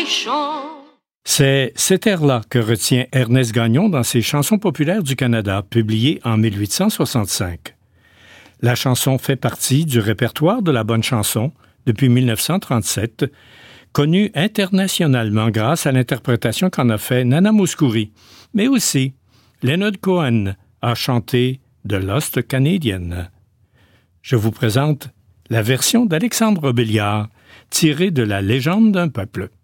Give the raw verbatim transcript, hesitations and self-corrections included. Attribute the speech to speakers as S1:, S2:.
S1: méchant.
S2: C'est cet air-là que retient Ernest Gagnon dans ses Chansons populaires du Canada, publiées en dix-huit cent soixante-cinq. La chanson fait partie du répertoire de la bonne chanson depuis mille neuf cent trente-sept, connue internationalement grâce à l'interprétation qu'en a fait Nana Mouskouri, mais aussi Leonard Cohen a chanté The Lost Canadian. Je vous présente la version d'Alexandre Robillard, tirée de La légende d'un peuple.